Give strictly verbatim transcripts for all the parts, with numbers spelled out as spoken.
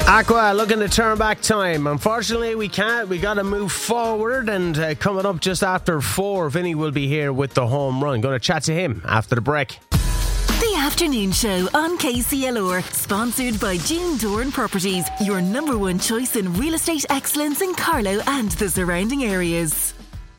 Aqua looking to turn back time. Unfortunately, we can't. We got to move forward. And uh, coming up just after four, Vinny will be here with the home run. Going to chat to him after the break. The Afternoon Show on K C L R, sponsored by June Doran Properties, your number one choice in real estate excellence in Carlow and the surrounding areas.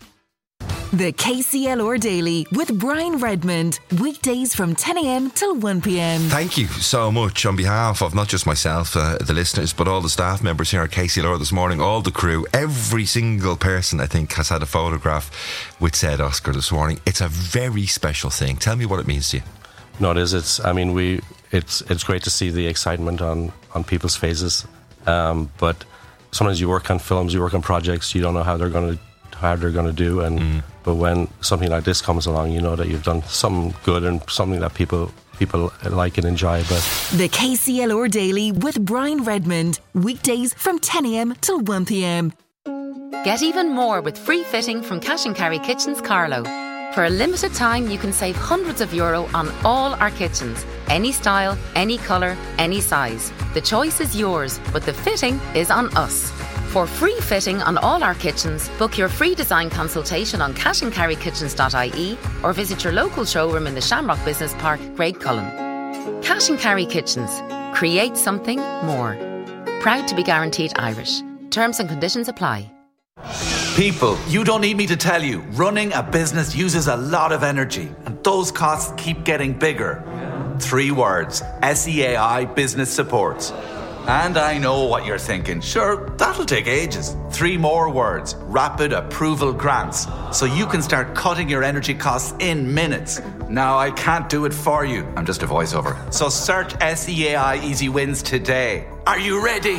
The K C L R Daily with Brian Redmond, weekdays from ten a.m. till one p.m. Thank you so much on behalf of not just myself, uh, the listeners, but all the staff members here at K C L R this morning, all the crew, every single person I think has had a photograph with said Oscar this morning. It's a very special thing. Tell me what it means to you. No, it is. It's. I mean, we. It's. It's great to see the excitement on on people's faces. Um, but sometimes you work on films, you work on projects, you don't know how they're going to how they're going to do. And mm. but when something like this comes along, you know that you've done something good and something that people people like and enjoy. But the K C L R Daily with Brian Redmond, weekdays from ten a.m. till one p.m. Get even more with free fitting from Cash and Carry Kitchens Carlow. For a limited time, you can save hundreds of euro on all our kitchens. Any style, any colour, any size. The choice is yours, but the fitting is on us. For free fitting on all our kitchens, book your free design consultation on cash and carry kitchens dot I E or visit your local showroom in the Shamrock Business Park, Graiguecullen. Cash and Carry Kitchens. Create something more. Proud to be guaranteed Irish. Terms and conditions apply. People, you don't need me to tell you, running a business uses a lot of energy and those costs keep getting bigger. Three words, S E A I Business Supports. And I know what you're thinking, sure, that'll take ages. Three more words, Rapid Approval Grants, so you can start cutting your energy costs in minutes. Now, I can't do it for you, I'm just a voiceover. So search S E A I Easy Wins today. Are you ready?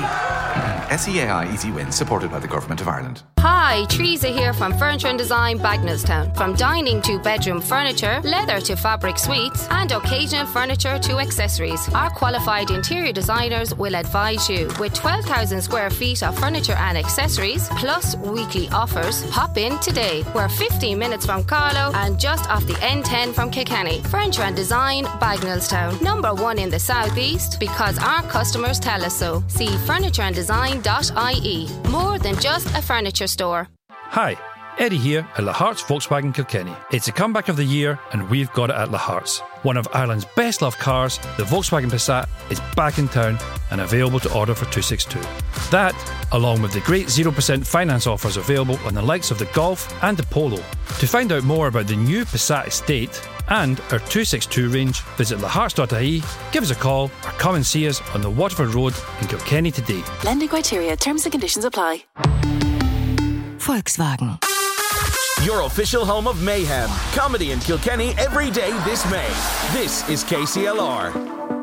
S E A I Easy Wins, supported by the Government of Ireland. Hi, Teresa here from Furniture and Design, Bagnallstown. From dining to bedroom furniture, leather to fabric suites, and occasional furniture to accessories, our qualified interior designers will advise you. With twelve thousand square feet of furniture and accessories, plus weekly offers, pop in today. We're fifteen minutes from Carlow and just off the N ten from Kilkenny. Furniture and Design, Bagnallstown. Number one in the southeast because our customers tell us so. See furniture and design dot I E. More than just a furniture store. Hi, Eddie here at Lahart's Volkswagen Kilkenny. It's the comeback of the year and we've got it at Lahart's. One of Ireland's best loved cars, the Volkswagen Passat, is back in town and available to order for two sixty-two. That, along with the great zero percent finance offers available on the likes of the Golf and the Polo. To find out more about the new Passat estate and our two sixty-two range, visit laharts dot I E, give us a call or come and see us on the Waterford Road in Kilkenny today. Lending criteria, terms and conditions apply. Volkswagen. Your official home of mayhem. Comedy in Kilkenny every day this May. This is K C L R.